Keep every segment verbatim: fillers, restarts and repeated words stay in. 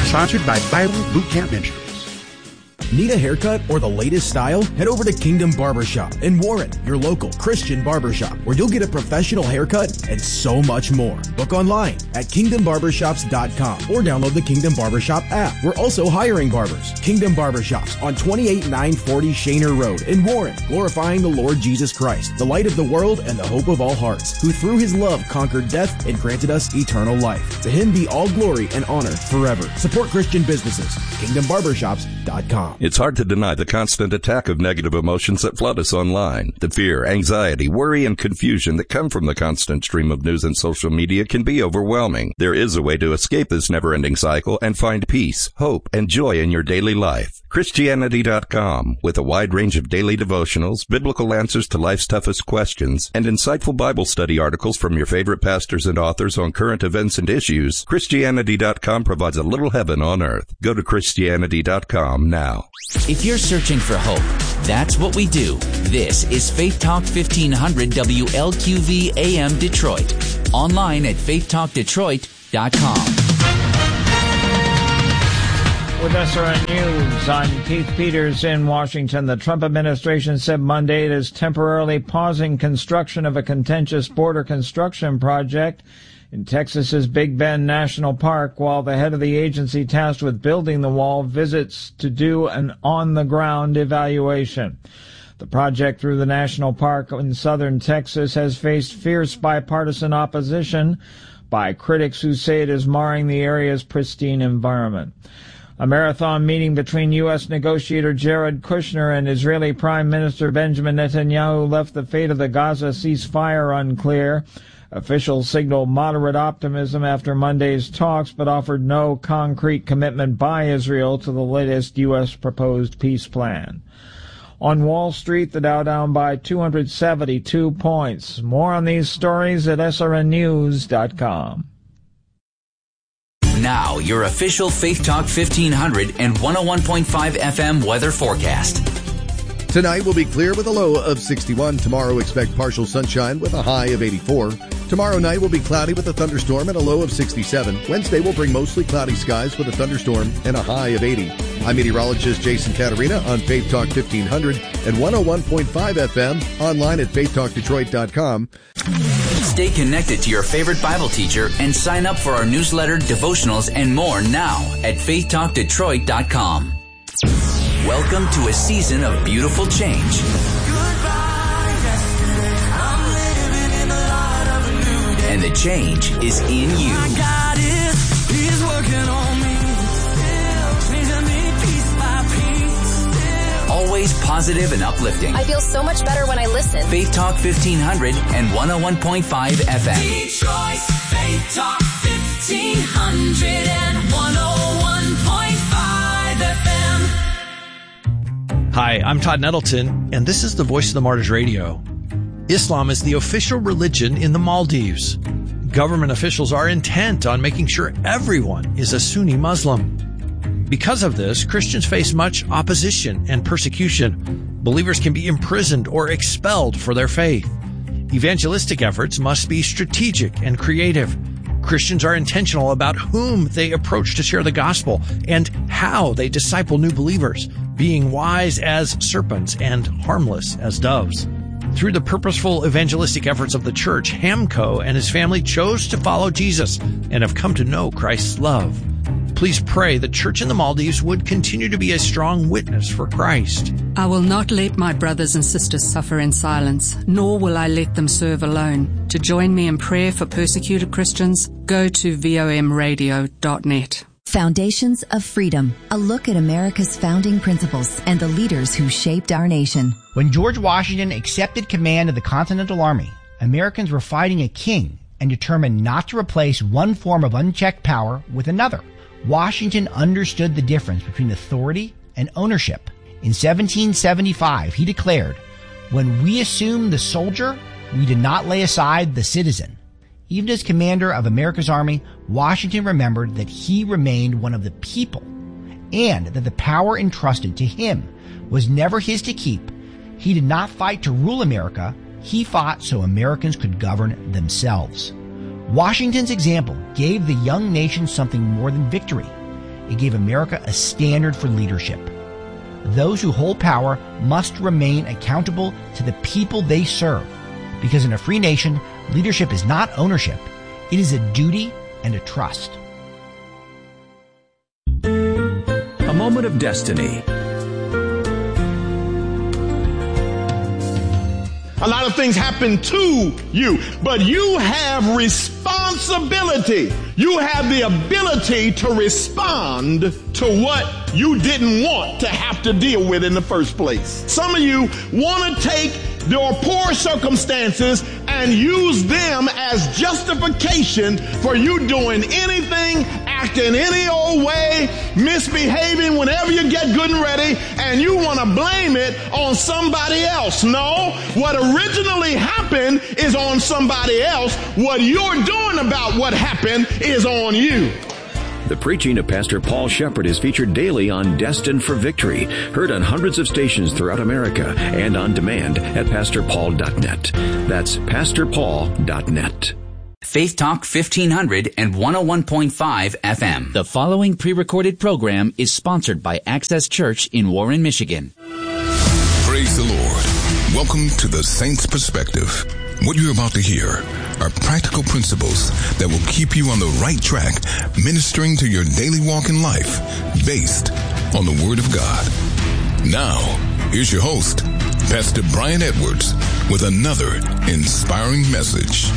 Sponsored by Bible Boot Camp Ministries. Need a haircut or the latest style? Head over to Kingdom Barbershop in Warren, your local Christian barbershop, where you'll get a professional haircut and so much more. Book online at kingdom barbershops dot com or download the Kingdom Barbershop app. We're also hiring barbers. Kingdom Barbershops on twenty-eight nine forty Shaner Road in Warren, glorifying the Lord Jesus Christ, the light of the world and the hope of all hearts, who through his love conquered death and granted us eternal life. To him be all glory and honor forever. Support Christian businesses. kingdom barbershops dot com. It's hard to deny the constant attack of negative emotions that flood us online. The fear, anxiety, worry, and confusion that come from the constant stream of news and social media can be overwhelming. There is a way to escape this never-ending cycle and find peace, hope, and joy in your daily life. Christianity dot com, with a wide range of daily devotionals, biblical answers to life's toughest questions, and insightful Bible study articles from your favorite pastors and authors on current events and issues, Christianity dot com provides a little heaven on earth. Go to Christianity dot com now. If you're searching for hope, that's what we do. This is Faith Talk fifteen hundred W L Q V A M Detroit. Online at faith talk detroit dot com. With S R N News, I'm Keith Peters in Washington. The Trump administration said Monday it is temporarily pausing construction of a contentious border construction project in Texas's Big Bend National Park, while the head of the agency tasked with building the wall visits to do an on-the-ground evaluation. The project through the national park in southern Texas has faced fierce bipartisan opposition by critics who say it is marring the area's pristine environment. A marathon meeting between U S negotiator Jared Kushner and Israeli Prime Minister Benjamin Netanyahu left the fate of the Gaza ceasefire unclear. Officials signaled moderate optimism after Monday's talks, but offered no concrete commitment by Israel to the latest U S proposed peace plan. On Wall Street, the Dow down by two hundred seventy-two points. More on these stories at S R N news dot com. Now, your official Faith Talk fifteen hundred and one oh one point five F M weather forecast. Tonight will be clear with a low of sixty-one. Tomorrow expect partial sunshine with a high of eighty-four. Tomorrow night will be cloudy with a thunderstorm and a low of sixty-seven. Wednesday will bring mostly cloudy skies with a thunderstorm and a high of eighty. I'm meteorologist Jason Caterina on Faith Talk fifteen hundred and one oh one point five F M, online at faith talk detroit dot com. Stay connected to your favorite Bible teacher and sign up for our newsletter, devotionals, and more now at faith talk detroit dot com. Welcome to a season of beautiful change. Goodbye, yesterday. I'm living in the light of a new day. And the change is in you. My God is, He's working on me. Still changing me piece by piece. Still. Always positive and uplifting. I feel so much better when I listen. Faith Talk fifteen hundred and one oh one point five F M. Detroit, Faith Talk fifteen hundred and one oh one point five F M. Hi, I'm Todd Nettleton, and this is the Voice of the Martyrs Radio. Islam is the official religion in the Maldives. Government officials are intent on making sure everyone is a Sunni Muslim. Because of this, Christians face much opposition and persecution. Believers can be imprisoned or expelled for their faith. Evangelistic efforts must be strategic and creative. Christians are intentional about whom they approach to share the gospel and how they disciple new believers, being wise as serpents and harmless as doves. Through the purposeful evangelistic efforts of the church, Hamco and his family chose to follow Jesus and have come to know Christ's love. Please pray the church in the Maldives would continue to be a strong witness for Christ. I will not let my brothers and sisters suffer in silence, nor will I let them serve alone. To join me in prayer for persecuted Christians, go to V O M radio dot net. Foundations of Freedom, a look at America's founding principles and the leaders who shaped our nation. When George Washington accepted command of the Continental Army, Americans were fighting a king and determined not to replace one form of unchecked power with another. Washington understood the difference between authority and ownership. In seventeen seventy-five, he declared, "When we assumed the soldier, we did not lay aside the citizen." Even as commander of America's army, Washington remembered that he remained one of the people and that the power entrusted to him was never his to keep. He did not fight to rule America. He fought so Americans could govern themselves. Washington's example gave the young nation something more than victory. It gave America a standard for leadership. Those who hold power must remain accountable to the people they serve, because in a free nation, leadership is not ownership. It is a duty and a trust. A moment of destiny. A lot of things happen to you, but you have responsibility. You have the ability to respond to what you didn't want to have to deal with in the first place. Some of you want to take your poor circumstances and use them as justification for you doing anything, acting any old way, misbehaving whenever you get good and ready, and you want to blame it on somebody else. No, what originally happened is on somebody else. What you're doing about what happened is on you. The preaching of Pastor Paul Shepherd is featured daily on Destined for Victory, heard on hundreds of stations throughout America and on demand at pastor paul dot net. That's pastor paul dot net. Faith Talk fifteen hundred and one oh one point five F M. The following pre-recorded program is sponsored by Access Church in Warren, Michigan. Praise the Lord. Welcome to the Saints Perspective. What you're about to hear are practical principles that will keep you on the right track, ministering to your daily walk in life, based on the Word of God. Now, here's your host, Pastor Brian Edwards, with another inspiring message.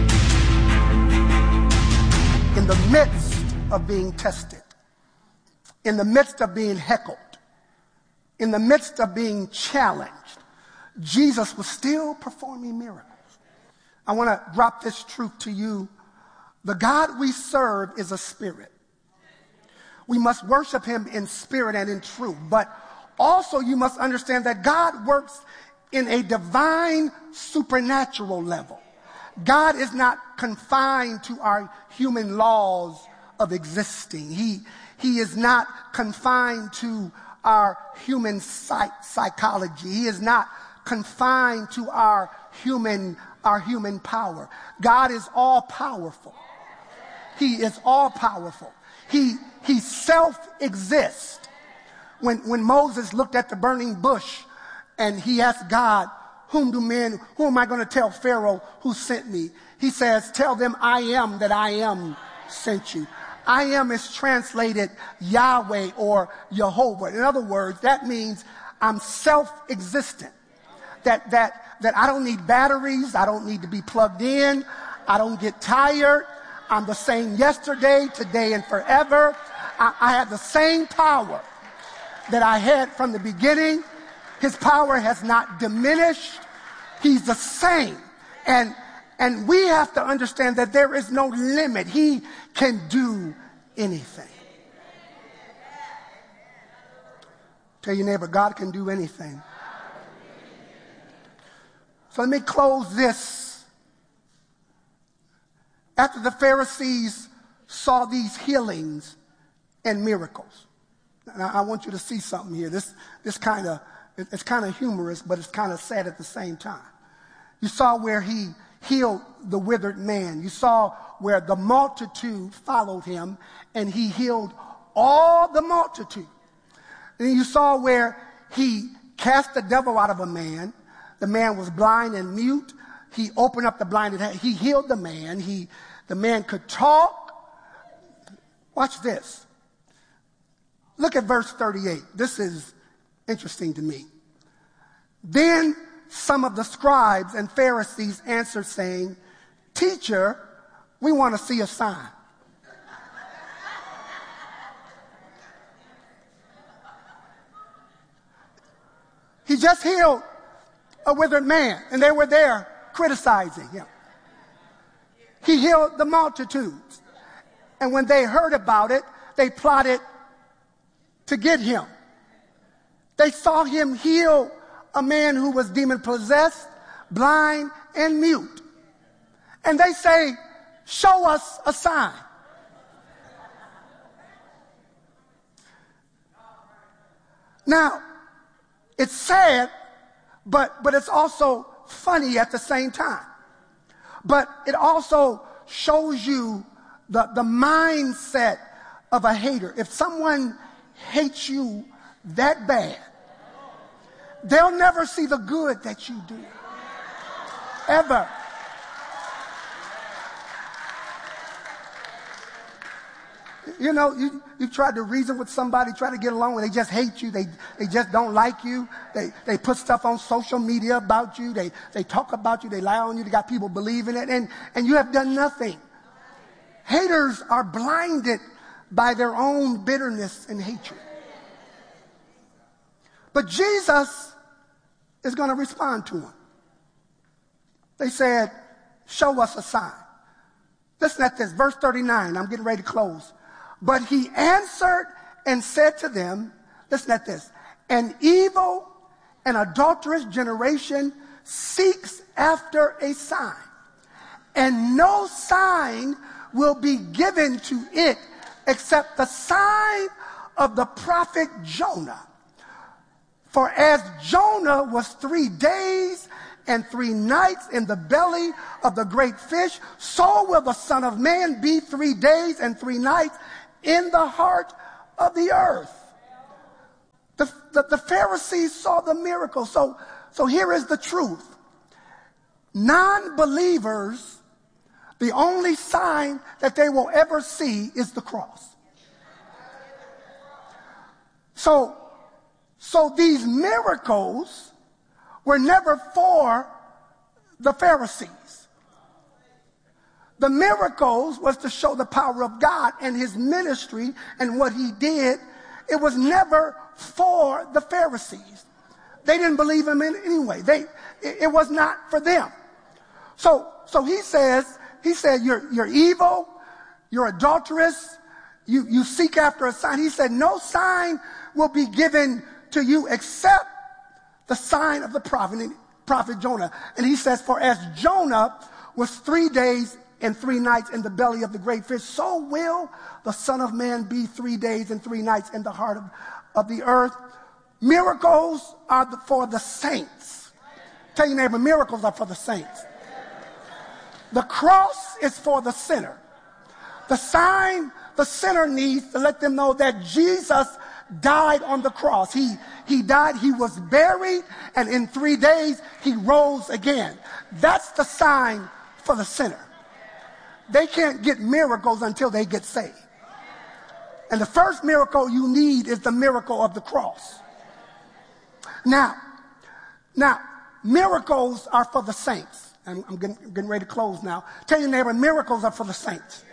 In the midst of being tested, in the midst of being heckled, in the midst of being challenged, Jesus was still performing miracles. I want to drop this truth to you. The God we serve is a spirit. We must worship him in spirit and in truth. But also you must understand that God works in a divine supernatural level. God is not confined to our human laws of existing. He, he is not confined to our human psych, psychology. He is not confined to our human our human power. God is all powerful. He is all powerful. He, he self-exists. When, when Moses looked at the burning bush and he asked God, whom do men, who am I going to tell Pharaoh who sent me? He says, tell them I am that I am sent you. I am is translated Yahweh or Jehovah. In other words, that means I'm self-existent. That, that, that I don't need batteries. I don't need to be plugged in. I don't get tired. I'm the same yesterday, today, and forever. I, I have the same power that I had from the beginning. His power has not diminished. He's the same. And, and we have to understand that there is no limit. He can do anything. Tell your neighbor, God can do anything. So let me close this. After the Pharisees saw these healings and miracles, and I want you to see something here. This, this kind of, it's kind of humorous, but it's kind of sad at the same time. You saw where he healed the withered man. You saw where the multitude followed him, and he healed all the multitude. And you saw where he cast the devil out of a man. The man was blind and mute. He opened up the blinded hand. He healed the man. He, the man could talk. Watch this. Look at verse thirty-eight. This is interesting to me. Then some of the scribes and Pharisees answered, saying, Teacher, we want to see a sign. He just healed a withered man, and they were there criticizing him. He healed the multitudes. And when they heard about it, they plotted to get him. They saw him heal a man who was demon-possessed, blind, and mute. And they say, show us a sign. Now, it's sad, but, but it's also funny at the same time. But it also shows you the, the mindset of a hater, if someone hates you that bad, they'll never see the good that you do. Ever. You know, you, you tried to reason with somebody, try to get along, and they just hate you. They, they just don't like you. They, they put stuff on social media about you. They, they talk about you. They lie on you. They got people believing it, and, and you have done nothing. Haters are blinded by their own bitterness and hatred. But Jesus is going to respond to them. They said, show us a sign. Listen at this, verse thirty-nine. I'm getting ready to close. But he answered and said to them, listen at this, an evil and adulterous generation seeks after a sign, and no sign will be given to it except the sign of the prophet Jonah. For as Jonah was three days and three nights in the belly of the great fish, so will the Son of Man be three days and three nights in the heart of the earth. The, the, the Pharisees saw the miracle. So, so here is the truth. Non-believers, the only sign that they will ever see is the cross. So, so these miracles were never for the Pharisees. The miracles was to show the power of God and his ministry and what he did. It was never for the Pharisees. They didn't believe him in anyway. They, it, it was not for them. So, so he says, he said, you're, you're evil, you're adulterous, you, you seek after a sign. He said, no sign will be given to you except the sign of the prophet, prophet Jonah. And he says, for as Jonah was three days and three nights in the belly of the great fish, so will the Son of Man be three days and three nights in the heart of, of the earth. Miracles are the, for the saints. Tell your neighbor, miracles are for the saints. The cross is for the sinner. The sign the sinner needs to let them know that Jesus died on the cross. He, he died, he was buried, and in three days he rose again. That's the sign for the sinner. They can't get miracles until they get saved. And the first miracle you need is the miracle of the cross. Now, now, miracles are for the saints. And I'm getting, getting ready to close now. Tell your neighbor, miracles are for the saints.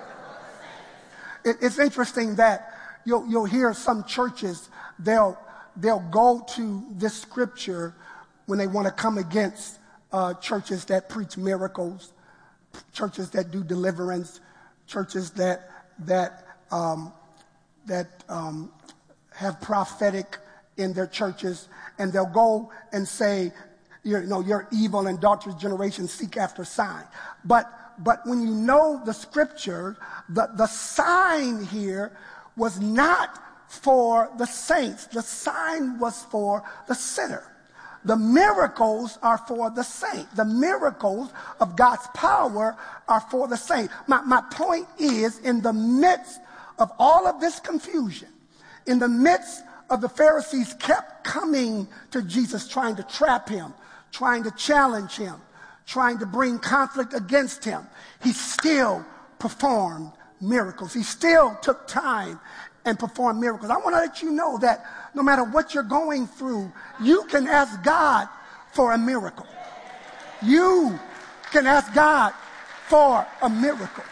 It, it's interesting that you'll, you'll hear some churches, they'll, they'll go to this scripture when they want to come against uh, churches that preach miracles, churches that do deliverance, churches that that um, that um, have prophetic in their churches, and they'll go and say, you know, your evil and adulterous generation seek after sign. But but when you know the scripture, the, the sign here was not for the saints. The sign was for the sinner. The miracles are for the saint. The miracles of God's power are for the saint. My, my point is, in the midst of all of this confusion, in the midst of the Pharisees kept coming to Jesus, trying to trap him, trying to challenge him, trying to bring conflict against him, he still performed miracles. He still took time and perform miracles. I want to let you know that no matter what you're going through, you can ask God for a miracle. You can ask God for a miracle.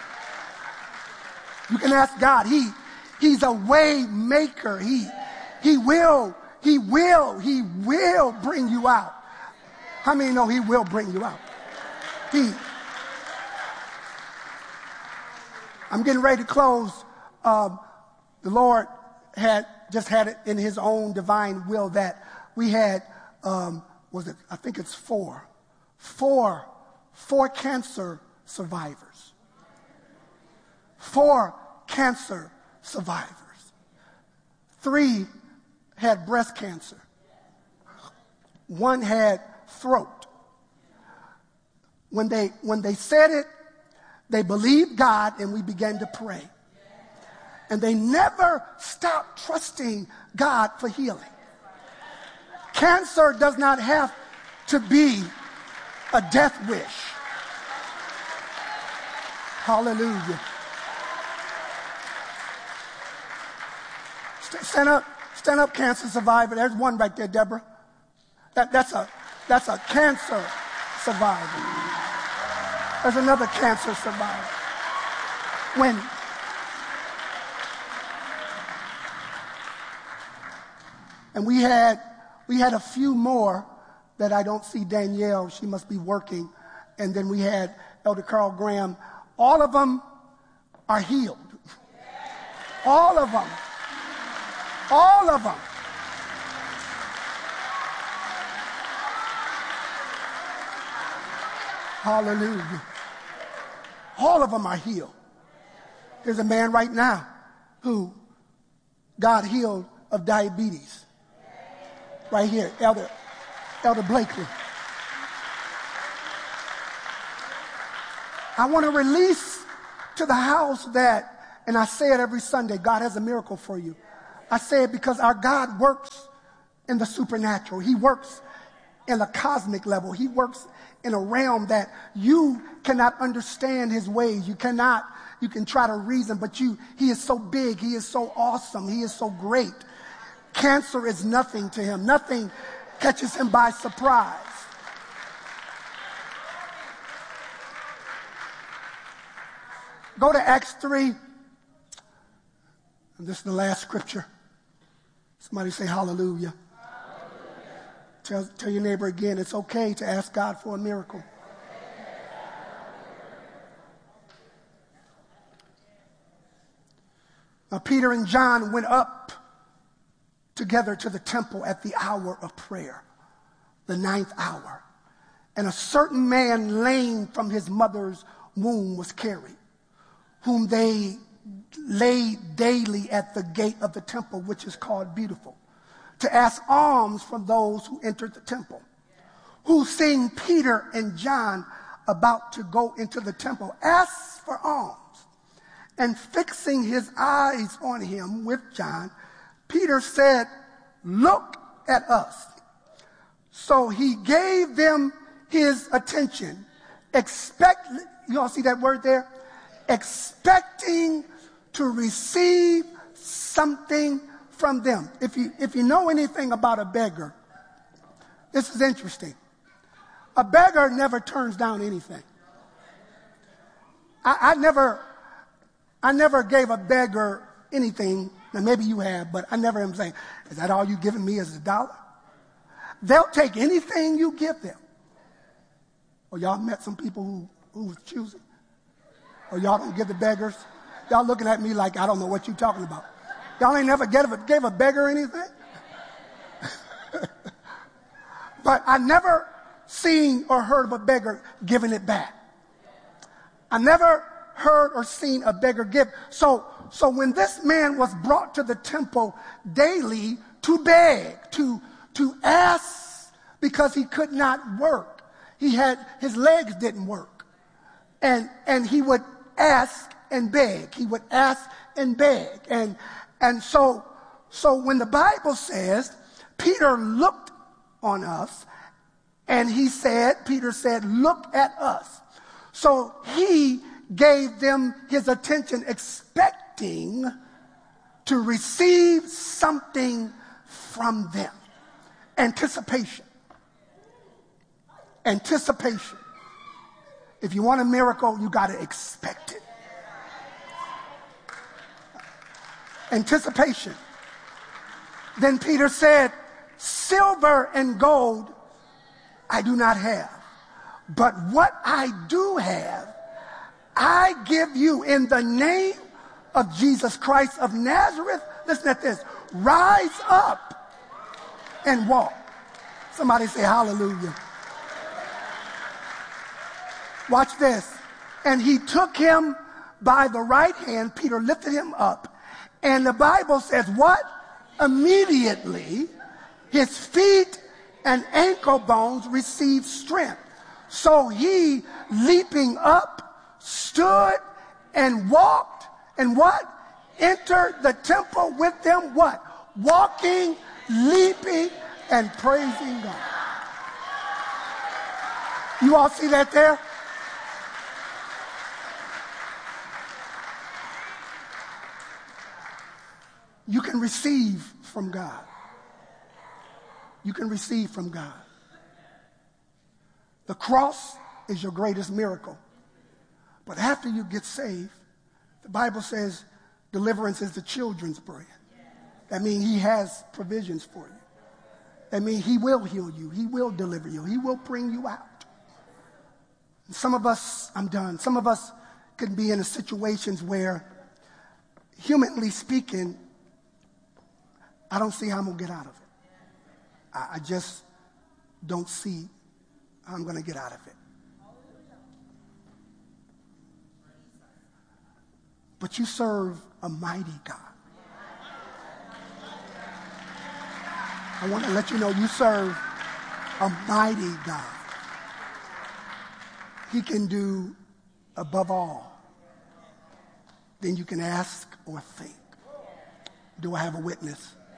You can ask God. He, he's a way maker. He, he will, he will, he will bring you out. How many know he will bring you out? He, I'm getting ready to close. Um, The Lord had just had it in his own divine will that we had, um, was it, I think it's four, four, four cancer survivors. Four cancer survivors. Three had breast cancer. One had throat. When they, when they said it, they believed God, and we began to pray. and they never stop trusting God for healing. Cancer does not have to be a death wish. Hallelujah. Stand up, stand up, cancer survivor. There's one right there, Deborah. That, that's a that's a cancer survivor. There's another cancer survivor. When and we had we had a few more that I don't see Danielle. She must be working. And then we had Elder Carl Graham. All of them are healed. All of them. All of them. Hallelujah. All of them are healed. There's a man right now who God healed of diabetes. Right here, Elder, Elder Blakely. I want to release to the house that, and I say it every Sunday, God has a miracle for you. I say it because our God works in the supernatural. He works in a cosmic level. He works in a realm that you cannot understand his ways. You cannot, you can try to reason, but you, he is so big. He is so awesome. He is so great. Cancer is nothing to him. Nothing catches him by surprise. Go to Acts three. And this is the last scripture. Somebody say hallelujah. Hallelujah. Tell, tell your neighbor again, it's okay to ask God for a miracle. Now, Peter and John went up together to the temple at the hour of prayer, the ninth hour. And a certain man lame from his mother's womb was carried, whom they laid daily at the gate of the temple, which is called Beautiful, to ask alms from those who entered the temple, who, seeing Peter and John about to go into the temple, asked for alms. And fixing his eyes on him with John, Peter said, "Look at us." So he gave them his attention, expect, you all see that word there? Expecting to receive something from them. If you, if you know anything about a beggar, this is interesting. A beggar never turns down anything. I, I never, I never gave a beggar anything. Now maybe you have, but I never am saying, "Is that all you giving me is a dollar?" They'll take anything you give them. Or y'all met some people who, who was choosing. Or y'all don't give the beggars. Y'all looking at me like I don't know what you're talking about. Y'all ain't never gave a, gave a beggar anything? But I never seen or heard of a beggar giving it back. I never heard or seen a beggar give. So, so when this man was brought to the temple daily to beg, to, to ask, because he could not work. He had, his legs didn't work. And, and he would ask and beg. He would ask and beg. And, and so, so when the Bible says, Peter looked on us and he said, Peter said, "Look at us." So he gave them his attention, expecting to receive something from them. Anticipation. Anticipation. If you want a miracle, you got to expect it. Anticipation. Then Peter said, "Silver and gold I do not have, but what I do have, I give you in the name of Jesus Christ of Nazareth." Listen at this. "Rise up and walk." Somebody say hallelujah. Watch this. And he took him by the right hand. Peter lifted him up. And the Bible says what? Immediately his feet and ankle bones received strength. So he, leaping up, stood and walked and what? enter the temple with them, what? Walking, leaping, and praising God. You all see that there? You can receive from God. You can receive from God. The cross is your greatest miracle. But after you get saved, the Bible says deliverance is the children's bread. That means he has provisions for you. That means he will heal you. He will deliver you. He will bring you out. And some of us, I'm done, some of us could be in situations where, humanly speaking, I don't see how I'm going to get out of it. I, I just don't see how I'm going to get out of it. But you serve a mighty God. I want to let you know you serve a mighty God. He can do above all than you can ask or think. Do I have a witness?